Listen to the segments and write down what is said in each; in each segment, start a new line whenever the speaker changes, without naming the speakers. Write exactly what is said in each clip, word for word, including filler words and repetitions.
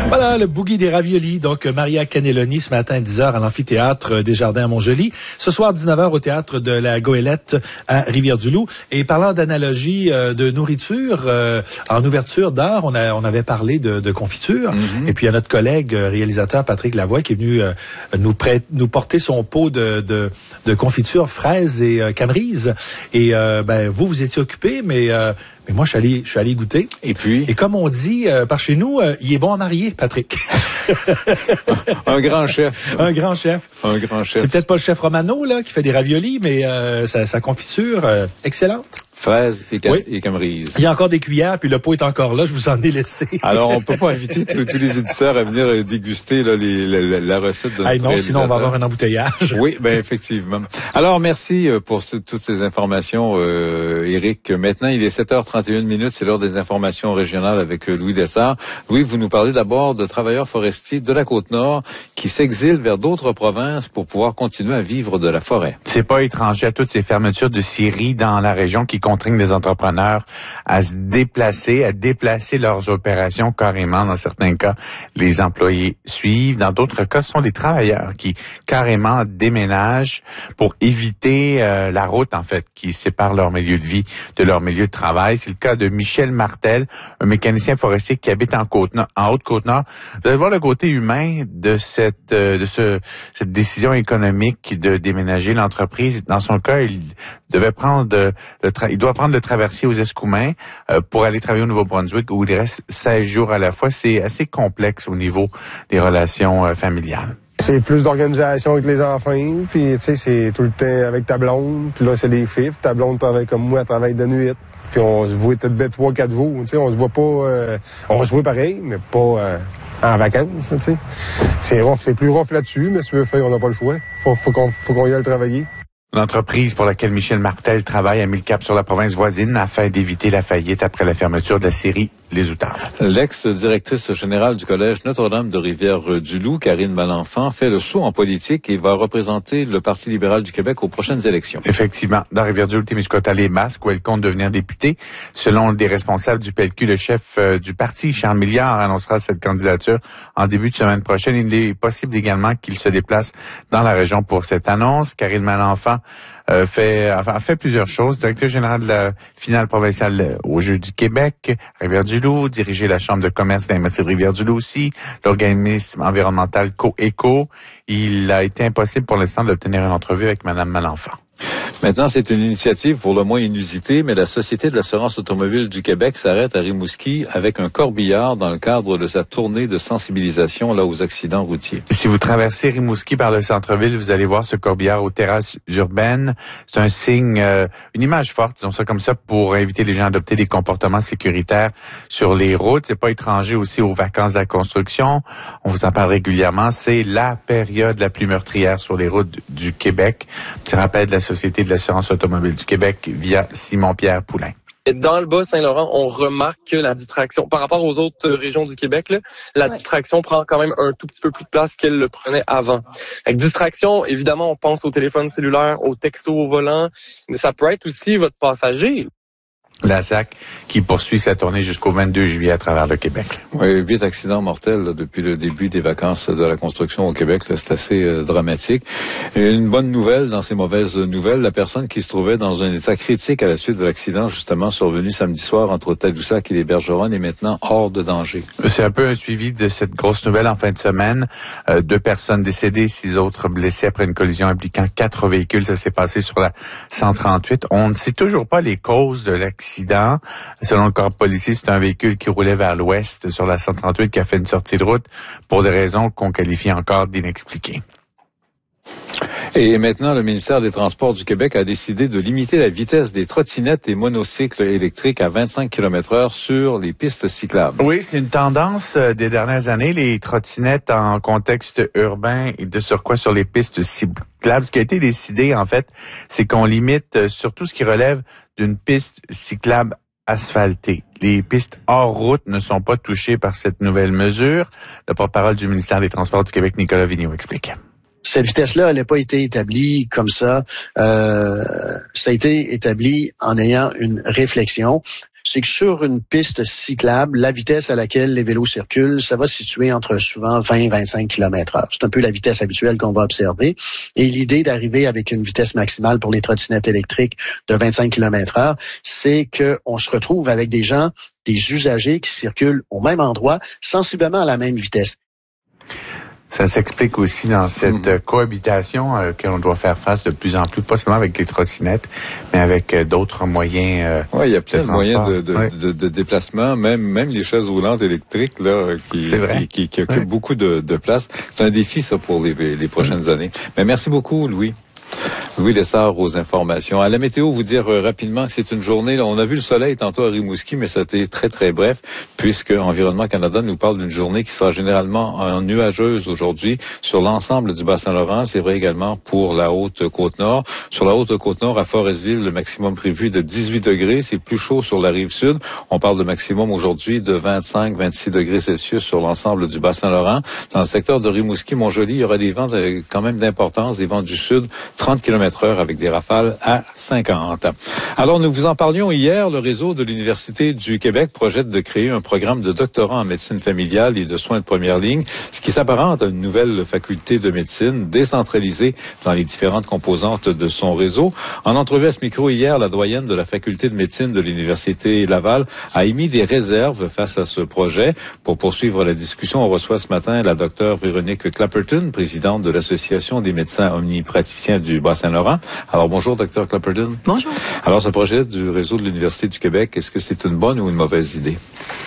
Voilà, le boogie des raviolis. Donc, Maria Cannelloni, ce matin à dix heures à l'amphithéâtre des Jardins à Montjoly. Ce soir, dix-neuf heures au théâtre de la Goélette à Rivière-du-Loup. Et parlant d'analogie euh, de nourriture, euh, en ouverture d'heure, on, a, on avait parlé de, de confiture. Mm-hmm. Et puis, il y a notre collègue euh, réalisateur Patrick Lavoie qui est venu euh, nous, prête, nous porter son pot de, de, de confiture fraises et euh, camerise. Et euh, ben, vous, vous étiez occupé, mais... Euh, Mais moi, je suis allé, je suis allé goûter.
Et puis?
Et comme on dit euh, par chez nous, euh, il est bon à marier, Patrick.
Un grand chef.
Un grand chef.
Un grand chef.
C'est peut-être pas le chef Romano, là, qui fait des raviolis, mais euh, sa, sa confiture, euh, excellente.
Fraises et, cam-
oui.
et camerise.
Il y a encore des cuillères, puis le pot est encore là, je vous en ai laissé.
Alors, on peut pas inviter tous, tous les auditeurs à venir déguster là, les, la, la recette de notre
hey, non, sinon on va avoir un embouteillage.
Oui, ben effectivement. Alors, merci pour ce, toutes ces informations, euh, Éric. Maintenant, il est sept heures trente et une minutes, c'est l'heure des informations régionales avec Louis Dessart. Louis, vous nous parlez d'abord de travailleurs forestiers de la Côte-Nord qui s'exilent vers d'autres provinces pour pouvoir continuer à vivre de la forêt.
C'est pas étranger à toutes ces fermetures de scieries dans la région qui contraignent les entrepreneurs à se déplacer, à déplacer leurs opérations carrément. Dans certains cas, les employés suivent. Dans d'autres cas, ce sont les travailleurs qui carrément déménagent pour éviter euh, la route, en fait, qui sépare leur milieu de vie de leur milieu de travail. C'est le cas de Michel Martel, un mécanicien forestier qui habite en Côte-Nord, en Haute-Côte-Nord. Vous allez voir le côté humain de cette euh, de ce cette décision économique de déménager l'entreprise. Dans son cas, il devait prendre le tra- il doit prendre le traversier aux Escoumins euh, pour aller travailler au Nouveau-Brunswick où il reste seize jours à la fois. C'est assez complexe au niveau des relations euh, familiales.
C'est plus d'organisation avec les enfants, puis tu sais, c'est tout le temps avec ta blonde, puis là, c'est les filles, ta blonde travaille comme moi, elle travaille de nuit, puis on se voit peut-être trois, quatre jours, tu sais, on se voit pas, euh, on se voit pareil, mais pas euh, en vacances, tu sais. C'est rough, c'est plus rough là-dessus, mais si tu veux faire, on n'a pas le choix. Faut, faut qu'on, faut qu'on y aille travailler.
L'entreprise pour laquelle Michel Martel travaille a mis le cap sur la province voisine afin d'éviter la faillite après la fermeture de la scierie Les Outardes.
L'ex-directrice générale du Collège Notre-Dame de Rivière-du-Loup, Karine Malenfant, fait le saut en politique et va représenter le Parti libéral du Québec aux prochaines élections.
Effectivement, dans Rivière-du-Loup-Témiscouata-les-Masques, où elle compte devenir députée. Selon des responsables du P L Q, le chef euh, du parti, Charles Milliard, annoncera cette candidature en début de semaine prochaine. Il est possible également qu'il se déplace dans la région pour cette annonce. Karine Malenfant Euh, fait, enfin, fait plusieurs choses. Directeur général de la finale provinciale aux Jeux du Québec, Rivière-du-Loup, diriger la Chambre de commerce d'un massif de Rivière-du-Loup aussi, l'organisme environnemental Co-Éco. Il a été impossible pour l'instant d'obtenir une entrevue avec Mme Malenfant.
Maintenant, c'est une initiative pour le moins inusitée, mais la Société de l'assurance automobile du Québec s'arrête à Rimouski avec un corbillard dans le cadre de sa tournée de sensibilisation là aux accidents routiers.
Si vous traversez Rimouski par le centre-ville, vous allez voir ce corbillard aux terrasses urbaines. C'est un signe, euh, une image forte, disons ça comme ça, pour inviter les gens à adopter des comportements sécuritaires sur les routes. C'est pas étranger aussi aux vacances de la construction. On vous en parle régulièrement. C'est la période la plus meurtrière sur les routes du Québec. Petit rappel de la Société de l'assurance automobile du Québec via Simon-Pierre Poulain.
Dans le Bas-Saint-Laurent, on remarque que la distraction, par rapport aux autres régions du Québec, là, la ouais. distraction prend quand même un tout petit peu plus de place qu'elle le prenait avant. Avec distraction, évidemment, on pense au téléphone cellulaire, au texto au volant, mais ça peut être aussi votre passager.
La S A C qui poursuit sa tournée jusqu'au vingt-deux juillet à travers le Québec.
Oui, huit accidents mortels là, depuis le début des vacances de la construction au Québec. Là, c'est assez euh, dramatique. Et une bonne nouvelle dans ces mauvaises nouvelles, la personne qui se trouvait dans un état critique à la suite de l'accident justement survenu samedi soir entre Tadoussac et les Bergeronnes est maintenant hors de danger.
C'est un peu un suivi de cette grosse nouvelle en fin de semaine. Euh, deux personnes décédées, six autres blessés après une collision impliquant quatre véhicules. Ça s'est passé sur la cent trente-huit. On ne sait toujours pas les causes de l'accident. Accident. Selon le corps policier, c'est un véhicule qui roulait vers l'ouest sur la cent trente-huit qui a fait une sortie de route pour des raisons qu'on qualifie encore d'inexpliquées.
Et maintenant, le ministère des Transports du Québec a décidé de limiter la vitesse des trottinettes et monocycles électriques à vingt-cinq kilomètres heure sur les pistes cyclables.
Oui, c'est une tendance des dernières années, les trottinettes en contexte urbain et de surcroît sur les pistes cyclables. Ce qui a été décidé, en fait, c'est qu'on limite surtout ce qui relève d'une piste cyclable asphaltée. Les pistes hors route ne sont pas touchées par cette nouvelle mesure. Le porte-parole du ministère des Transports du Québec, Nicolas Vigneault, explique.
Cette vitesse-là, elle n'a pas été établie comme ça. Euh, ça a été établi en ayant une réflexion c'est que sur une piste cyclable, la vitesse à laquelle les vélos circulent, ça va se situer entre souvent vingt et vingt-cinq kilomètres heure. C'est un peu la vitesse habituelle qu'on va observer. Et l'idée d'arriver avec une vitesse maximale pour les trottinettes électriques de vingt-cinq kilomètres heure, c'est qu'on se retrouve avec des gens, des usagers qui circulent au même endroit, sensiblement à la même vitesse.
Ça s'explique aussi dans cette mmh. cohabitation euh, que l'on doit faire face de plus en plus, pas seulement avec les trottinettes, mais avec euh, d'autres moyens. Euh,
oui, il y a plein de, de moyens de, de,
ouais.
de, de déplacement, même même les chaises roulantes électriques là, qui, qui, qui, qui occupent ouais. beaucoup de, de place. C'est un défi ça pour les, les prochaines mmh. années. Mais merci beaucoup, Louis. Louis Lessard aux informations. À la météo, vous dire euh, rapidement que c'est une journée, là, on a vu le soleil tantôt à Rimouski, mais ça a été très, très bref, puisque Environnement Canada nous parle d'une journée qui sera généralement euh, nuageuse aujourd'hui sur l'ensemble du Bas-Saint-Laurent. C'est vrai également pour la Haute-Côte-Nord. Sur la Haute-Côte-Nord, à Forestville, le maximum prévu de dix-huit degrés. C'est plus chaud sur la rive sud. On parle de maximum aujourd'hui de vingt-cinq à vingt-six degrés Celsius sur l'ensemble du Bas-Saint-Laurent. Dans le secteur de Rimouski-Montjoly, il y aura des vents de, quand même d'importance, des vents du sud, trente kilomètres heure avec des rafales à cinquante. Alors, nous vous en parlions hier, le réseau de l'Université du Québec projette de créer un programme de doctorat en médecine familiale et de soins de première ligne, ce qui s'apparente à une nouvelle faculté de médecine décentralisée dans les différentes composantes de son réseau. En entrevue à ce micro hier, la doyenne de la faculté de médecine de l'Université Laval a émis des réserves face à ce projet. Pour poursuivre la discussion, on reçoit ce matin la docteure Véronique Clapperton, présidente de l'Association des médecins omnipraticiens du Bas-Saint-Laurent. Alors, bonjour, docteur Clapperton.
Bonjour.
Alors, ce projet du réseau de l'Université du Québec, est-ce que c'est une bonne ou une mauvaise idée?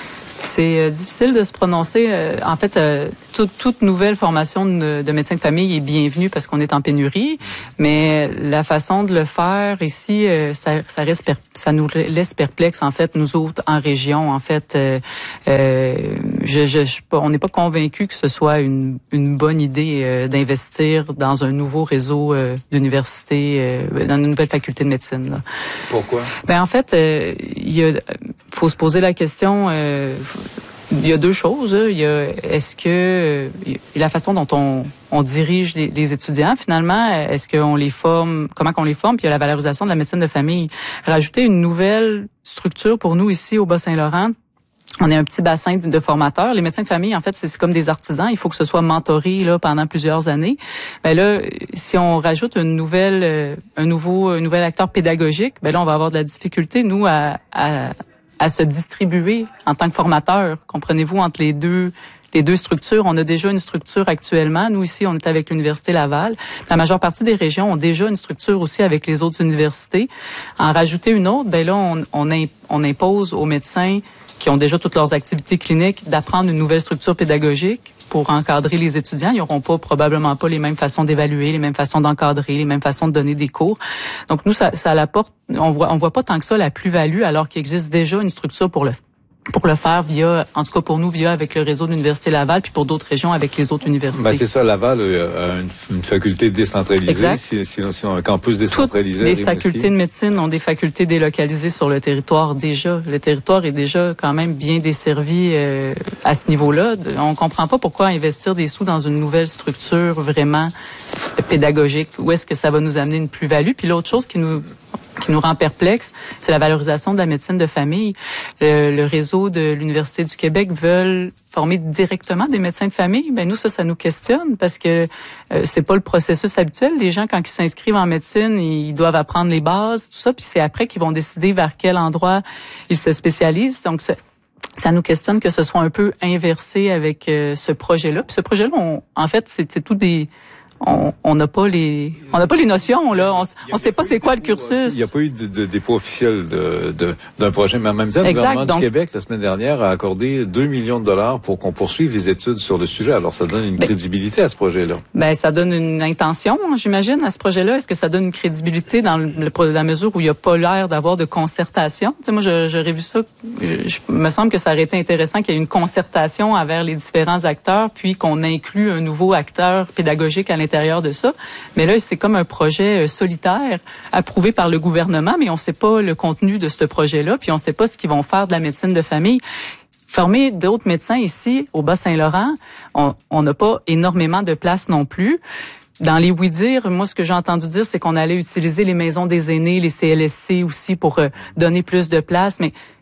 C'est euh, difficile de se prononcer. Euh, en fait, euh, toute, toute nouvelle formation de, de médecin de famille est bienvenue parce qu'on est en pénurie, mais la façon de le faire ici, euh, ça, ça, reste per, ça nous laisse perplexes, en fait, nous autres en région. En fait, euh, euh, je, je, je, on n'est pas convaincus que ce soit une, une bonne idée euh, d'investir dans un nouveau réseau euh, d'université, euh, dans une nouvelle faculté de médecine. Là.
Pourquoi?
Ben en fait, euh, il y a, faut se poser la question. Euh, Il y a deux choses. Il y a est-ce que la façon dont on, on dirige les, les étudiants finalement, est-ce qu'on les forme, comment qu'on les forme, puis il y a la valorisation de la médecine de famille. Rajouter une nouvelle structure pour nous ici au Bas-Saint-Laurent. On est un petit bassin de formateurs. Les médecins de famille, en fait, c'est comme des artisans. Il faut que ce soit mentoré là pendant plusieurs années. Ben là, si on rajoute une nouvelle, un nouveau, un nouvel acteur pédagogique, ben là, on va avoir de la difficulté nous à, à à se distribuer en tant que formateur. Comprenez-vous, entre les deux les deux structures. On a déjà une structure actuellement. Nous, ici, on est avec l'Université Laval. La majeure partie des régions ont déjà une structure aussi avec les autres universités. En rajouter une autre, ben là, on, on, imp, on impose aux médecins qui ont déjà toutes leurs activités cliniques d'apprendre une nouvelle structure pédagogique pour encadrer les étudiants. Ils n'auront pas, probablement pas les mêmes façons d'évaluer, les mêmes façons d'encadrer, les mêmes façons de donner des cours. Donc, nous, ça, ça apporte, on voit, on voit pas tant que ça la plus-value alors qu'il existe déjà une structure pour le pour le faire via, en tout cas pour nous, via avec le réseau de l'Université Laval, puis pour d'autres régions avec les autres universités.
Ben c'est ça, Laval a une, une faculté décentralisée, sinon si, si un campus décentralisé.
Toutes les facultés de médecine ont des facultés délocalisées sur le territoire déjà. Le territoire est déjà quand même bien desservi euh, à ce niveau-là. On comprend pas pourquoi investir des sous dans une nouvelle structure vraiment pédagogique. Où est-ce que ça va nous amener une plus-value? Puis l'autre chose qui nous qui nous rend perplexes, c'est la valorisation de la médecine de famille. Le, le réseau de l'Université du Québec veulent former directement des médecins de famille. Ben nous, ça, ça nous questionne parce que euh, c'est pas le processus habituel. Les gens, quand ils s'inscrivent en médecine, ils doivent apprendre les bases, tout ça, puis c'est après qu'ils vont décider vers quel endroit ils se spécialisent. Donc, ça, ça nous questionne que ce soit un peu inversé avec euh, ce projet-là. Puis ce projet-là, on, en fait, c'est, c'est tout des... On n'a pas les, on n'a pas les notions là. On, on sait pas c'est quoi le cursus.
Il n'y a pas eu de, de dépôt officiel de, de, d'un projet, mais en même temps, le
exact,
gouvernement
donc,
du Québec la semaine dernière a accordé deux millions de dollars pour qu'on poursuive les études sur le sujet. Alors, ça donne une ben, crédibilité à ce projet-là. Ben,
ça donne une intention, j'imagine, à ce projet-là. Est-ce que ça donne une crédibilité dans le, la mesure où il n'y a pas l'air d'avoir de concertation? Tu sais, moi, je, j'aurais vu ça. Je, je, me semble que ça aurait été intéressant qu'il y ait une concertation envers les différents acteurs, puis qu'on inclue un nouveau acteur pédagogique à l'intérieur l'intérieur de ça. Mais là, c'est comme un projet euh, solitaire approuvé par le gouvernement, mais on ne sait pas le contenu de ce projet-là, puis on ne sait pas ce qu'ils vont faire de la médecine de famille. Former d'autres médecins ici, au Bas-Saint-Laurent, on n'a pas énormément de place non plus. Dans les oui-dire, moi, ce que j'ai entendu dire, c'est qu'on allait utiliser les maisons des aînés, les C L S C aussi pour euh, donner plus de place, mais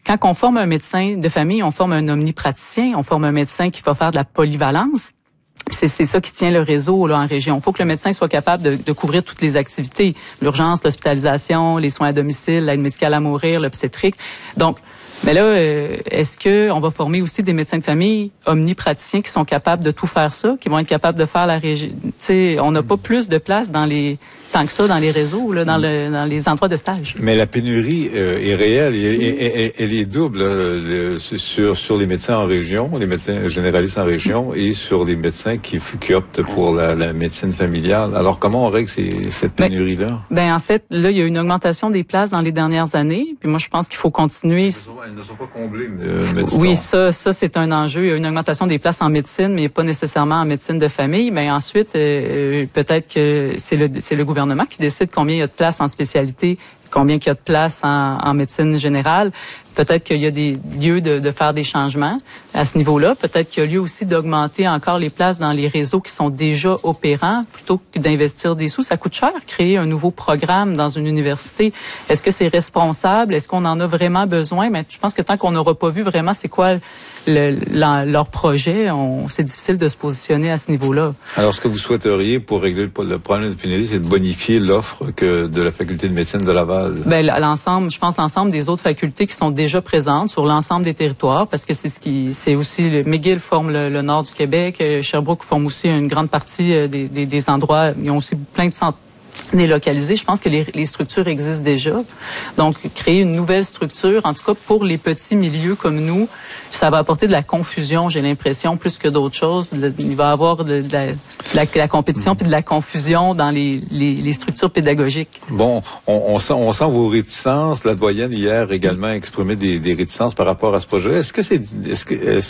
quand on forme un médecin de famille, on forme un omnipraticien, on forme un médecin qui va faire de la polyvalence. C'est, c'est ça qui tient le réseau là en région. Il faut que le médecin soit capable de, de couvrir toutes les activités, l'urgence, l'hospitalisation, les soins à domicile, l'aide médicale à mourir, l'obstétrique. Donc, mais là, euh, est-ce que on va former aussi des médecins de famille omnipraticiens qui sont capables de tout faire ça, qui vont être capables de faire la région? Tu sais, on n'a pas plus de place dans les tant que ça dans les réseaux, là, dans, le, dans les endroits de stage.
Mais la pénurie euh, est réelle, et, et, et, elle est double euh, sur sur les médecins en région, les médecins généralistes en région, et sur les médecins qui qui optent pour la, la médecine familiale. Alors comment on règle ces, cette pénurie-là?
Ben, ben en fait, là, il y a une augmentation des places dans les dernières années. Puis moi, je pense qu'il faut continuer.
Elles ne sont pas comblées, euh,
oui, ça, ça c'est un enjeu. Il y a une augmentation des places en médecine, mais pas nécessairement en médecine de famille. Mais ensuite, euh, peut-être que c'est le c'est le gouvernement qui décide combien il y a de places en spécialité, combien il y a de places en, en médecine générale. Peut-être qu'il y a des lieux de, de faire des changements à ce niveau-là. Peut-être qu'il y a lieu aussi d'augmenter encore les places dans les réseaux qui sont déjà opérants plutôt que d'investir des sous. Ça coûte cher, créer un nouveau programme dans une université. Est-ce que c'est responsable? Est-ce qu'on en a vraiment besoin? Mais je pense que tant qu'on n'aura pas vu vraiment c'est quoi le, la, leur projet, on, c'est difficile de se positionner à ce niveau-là.
Alors, ce que vous souhaiteriez pour régler le, le problème de pénurie, c'est de bonifier l'offre que de la faculté de médecine de Laval? Ben,
l'ensemble, je pense l'ensemble des autres facultés qui sont déjà présentes sur l'ensemble des territoires, parce que c'est ce qui, c'est aussi le McGill forme le, le nord du Québec, Sherbrooke forme aussi une grande partie des, des, des endroits. Ils ont aussi plein de centres délocalisés. Je pense que les, les structures existent déjà. Donc, créer une nouvelle structure, en tout cas pour les petits milieux comme nous, ça va apporter de la confusion, j'ai l'impression, plus que d'autres choses. Il va y avoir de, de, la, de la, la compétition puis de la confusion dans les, les, les structures pédagogiques.
Bon, on, on, sent, on sent vos réticences. La doyenne hier également a exprimé des, des réticences par rapport à ce projet. Est-ce que c'est, est-ce que, est-ce